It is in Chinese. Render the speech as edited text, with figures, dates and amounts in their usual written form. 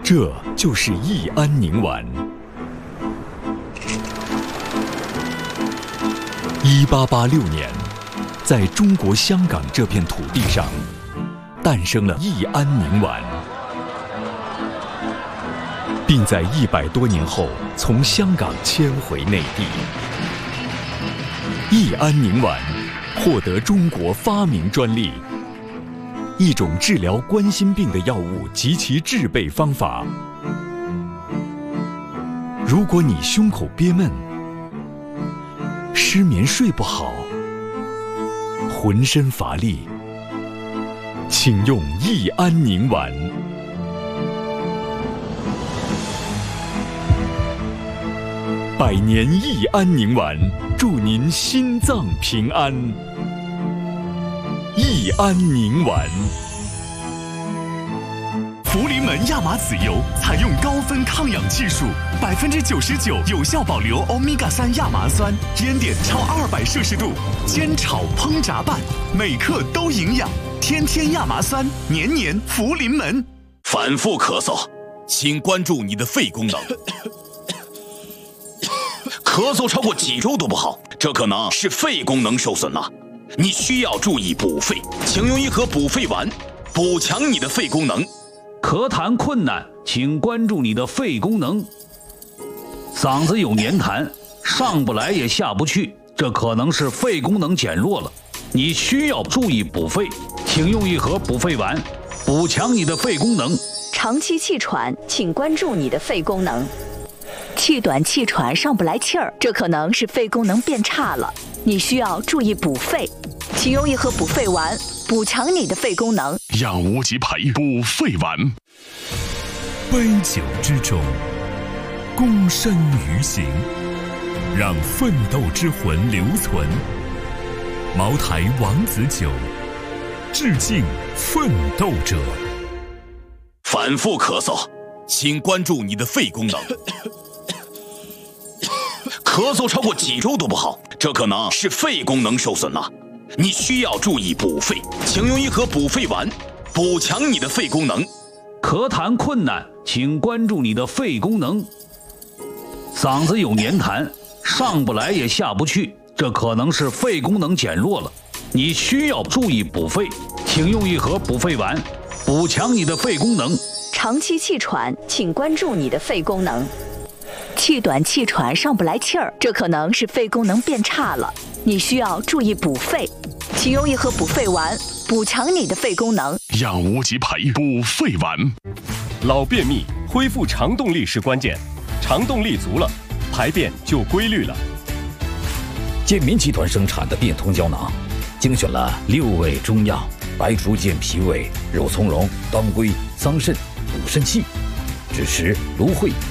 这就是益安宁丸。1886年，在中国香港这片土地上，诞生了益安宁丸，并在100多年后从香港迁回内地。益安宁丸获得中国发明专利，一种治疗冠心病的药物及其制备方法。如果你胸口憋闷、失眠睡不好、浑身乏力，请用益安宁丸。100年益安宁丸，祝您心脏平安。益安宁丸。 福临门亚麻籽油采用高分抗氧技术，99%有效保留欧米伽3亚麻酸，烟点超200摄氏度，煎炒烹炸拌，每克都营养。天天亚麻酸，年年福临门。 反复咳嗽，请关注你的肺功能。咳嗽超过几周都不好，这可能是肺功能受损了。你需要注意补肺，请用一盒补肺丸，补强你的肺功能。 咳痰困难，请关注你的肺功能。嗓子有黏痰，上不来也下不去，这可能是肺功能减弱了。你需要注意补肺，请用一盒补肺丸，补强你的肺功能。 长期气喘，请关注你的肺功能。气短气喘上不来气儿，这可能是肺功能变差了，你需要注意补肺，请用一盒补肺丸，补强你的肺功能。 养无极培补肺丸。 杯酒之中，躬身于行，让奋斗之魂留存。茅台王子酒，致敬奋斗者。 反复咳嗽，请关注你的肺功能。咳嗽超过几周都不好，这可能是肺功能受损了。你需要注意补肺，请用一盒补肺丸，补强你的肺功能。 咳痰困难，请关注你的肺功能。嗓子有黏痰，上不来也下不去，这可能是肺功能减弱了。你需要注意补肺，请用一盒补肺丸，补强你的肺功能。 长期气喘，请关注你的肺功能。气短气喘上不来气儿，这可能是肺功能变差了，你需要注意补肺，请用一盒补肺丸，补强你的肺功能。 养无极培补肺丸。 老便秘，恢复肠动力是关键，肠动力足了，排便就规律了。 健民集团生产的变通胶囊，精选了6味中药，白术健脾胃、肉苁蓉、当归、桑葚、补肾气，支持芦荟。